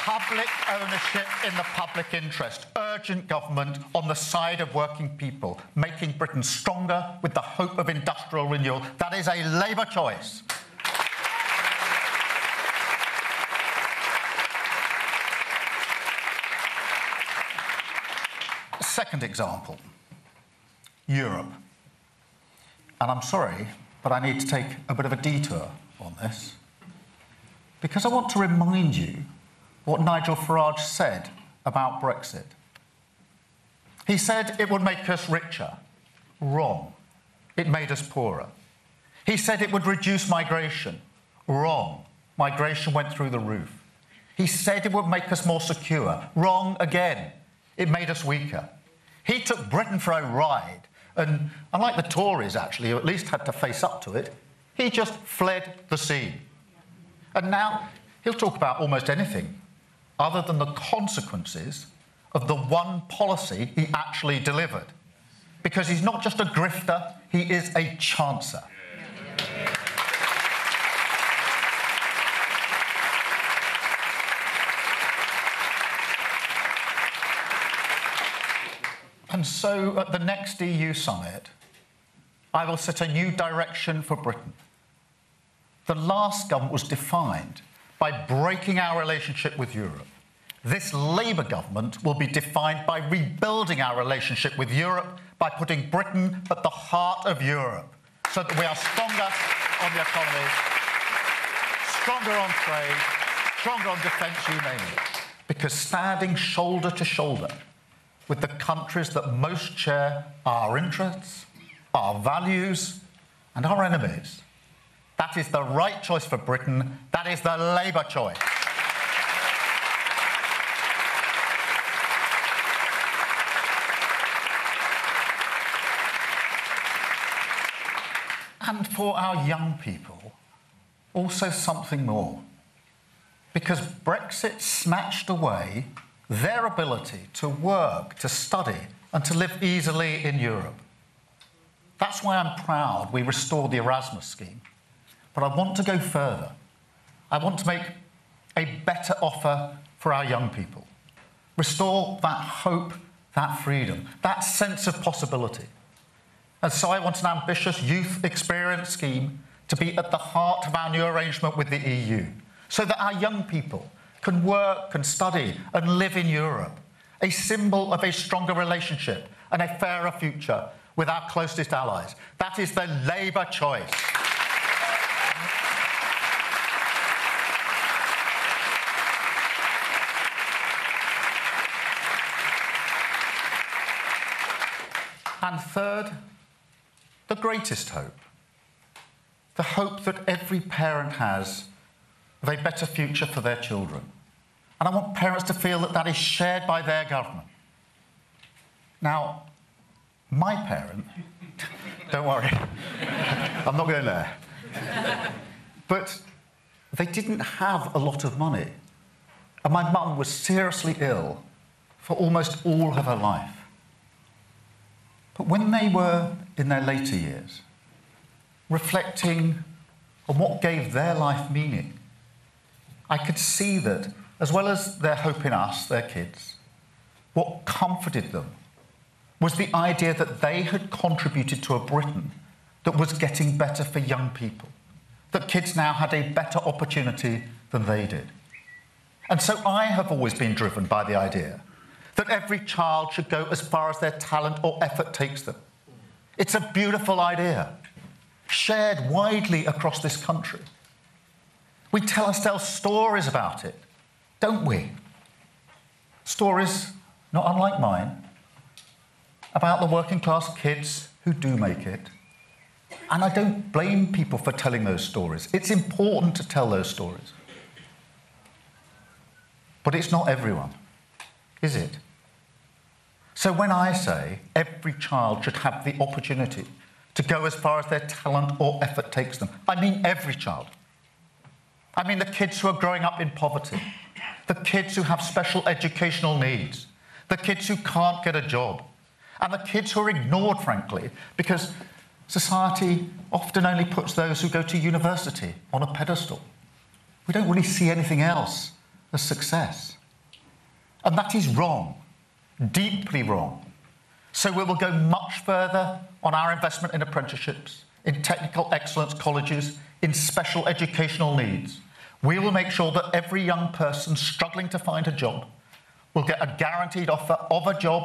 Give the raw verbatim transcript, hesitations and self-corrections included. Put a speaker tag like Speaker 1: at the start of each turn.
Speaker 1: Public ownership in the public interest. Urgent government on the side of working people, making Britain stronger with the hope of industrial renewal. That is a Labour choice. Second example, Europe. And I'm sorry, but I need to take a bit of a detour on this, because I want to remind you what Nigel Farage said about Brexit. He said it would make us richer. Wrong. It made us poorer. He said it would reduce migration. Wrong. Migration went through the roof. He said it would make us more secure. Wrong again. It made us weaker. He took Britain for a ride, and unlike the Tories, actually, who at least had to face up to it, he just fled the scene. And now he'll talk about almost anything other than the consequences of the one policy he actually delivered. Because he's not just a grifter, he is a chancer. And so at the next E U summit, I will set a new direction for Britain. The last government was defined by breaking our relationship with Europe. This Labour government will be defined by rebuilding our relationship with Europe, by putting Britain at the heart of Europe, so that we are stronger on the economy, stronger on trade, stronger on defence, you name it. Because standing shoulder to shoulder with the countries that most share our interests, our values, and our enemies, that is the right choice for Britain. That is the Labour choice. And for our young people, also something more. Because Brexit snatched away their ability to work, to study, and to live easily in Europe. That's why I'm proud we restored the Erasmus scheme. But I want to go further. I want to make a better offer for our young people. Restore that hope, that freedom, that sense of possibility. And so I want an ambitious youth experience scheme to be at the heart of our new arrangement with the E U, so that our young people can work, can study, and live in Europe, a symbol of a stronger relationship and a fairer future with our closest allies. That is the Labour choice. And third, the greatest hope. The hope that every parent has of a better future for their children. And I want parents to feel that that is shared by their government. Now, my parent, don't worry, I'm not going there. But they didn't have a lot of money. And my mum was seriously ill for almost all of her life. But when they were in their later years, reflecting on what gave their life meaning, I could see that, as well as their hope in us, their kids, what comforted them was the idea that they had contributed to a Britain that was getting better for young people, that kids now had a better opportunity than they did. And so I have always been driven by the idea that every child should go as far as their talent or effort takes them. It's a beautiful idea, shared widely across this country. We tell ourselves stories about it, don't we? Stories, not unlike mine, about the working class kids who do make it. And I don't blame people for telling those stories. It's important to tell those stories. But it's not everyone, is it? So when I say every child should have the opportunity to go as far as their talent or effort takes them, I mean every child. I mean the kids who are growing up in poverty, the kids who have special educational needs, the kids who can't get a job, and the kids who are ignored, frankly, because society often only puts those who go to university on a pedestal. We don't really see anything else as success. And that is wrong, deeply wrong. So we will go much further on our investment in apprenticeships, in technical excellence colleges, in special educational needs. We will make sure that every young person struggling to find a job will get a guaranteed offer of a job